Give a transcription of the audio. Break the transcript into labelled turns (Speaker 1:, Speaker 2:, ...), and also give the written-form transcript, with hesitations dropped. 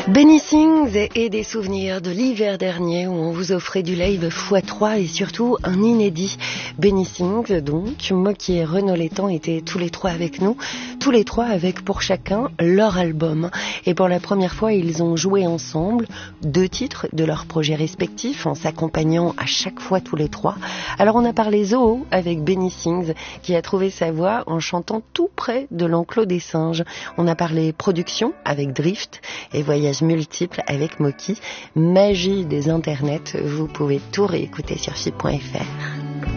Speaker 1: Benny Sings et des souvenirs de l'hiver dernier où on vous offrait du live x3 et surtout un inédit. Benny Sings, donc, Moki et Renaud Létang étaient tous les trois avec nous, tous les trois avec pour chacun leur album. Et pour la première fois, ils ont joué ensemble 2 titres de leurs projets respectifs en s'accompagnant à chaque fois tous les trois. Alors on a parlé zoo avec Benny Sings qui a trouvé sa voix en chantant tout près de l'enclos des singes. On a parlé production avec Drift et voyages multiples avec Moki. Magie des internets, vous pouvez tout réécouter sur FIP.fr.